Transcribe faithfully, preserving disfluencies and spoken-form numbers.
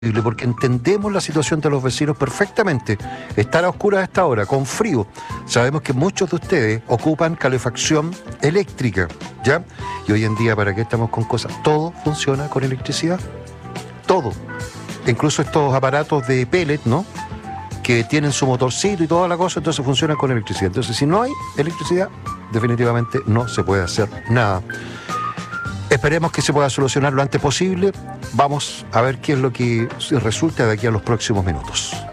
porque entendemos la situación de los vecinos perfectamente. Estar a oscuras a esta hora, con frío. Sabemos que muchos de ustedes ocupan calefacción eléctrica, ¿ya? Y hoy en día, ¿para qué estamos con cosas? Todo funciona con electricidad. Todo. Incluso estos aparatos de pellet, ¿no? Que tienen su motorcito y toda la cosa, entonces funcionan con electricidad. Entonces, si no hay electricidad, definitivamente no se puede hacer nada. Esperemos que se pueda solucionar lo antes posible. Vamos a ver qué es lo que resulta de aquí a los próximos minutos.